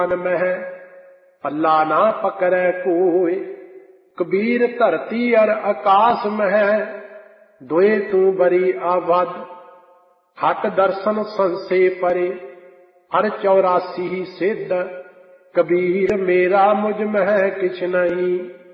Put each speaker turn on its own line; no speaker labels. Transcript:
मह पल्ला ना पकड़े कोय। कबीर धरती अर आकाश मह दोए तू बरी आबद। हट दर्शन संसे परे हर 84 सिद्ध। कबीर मेरा मुझ मह किछ नहीं।